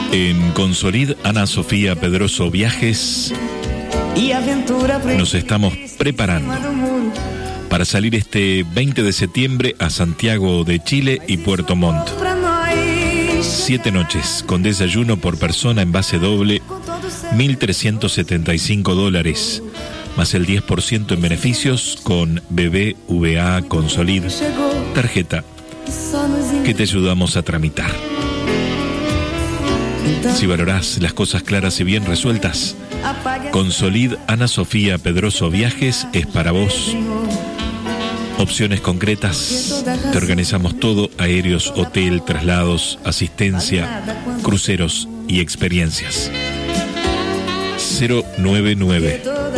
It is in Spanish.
En Consolid Ana Sofía Pedroso Viajes nos estamos preparando para salir este 20 de septiembre a Santiago de Chile y Puerto Montt. 7 noches con desayuno por persona en base doble, $1.375, más el 10% en beneficios con BBVA Consolid, tarjeta que te ayudamos a tramitar. Si valorás las cosas claras y bien resueltas, Consolid Ana Sofía Pedroso Viajes es para vos. Opciones concretas, te organizamos todo: aéreos, hotel, traslados, asistencia, cruceros y experiencias. 099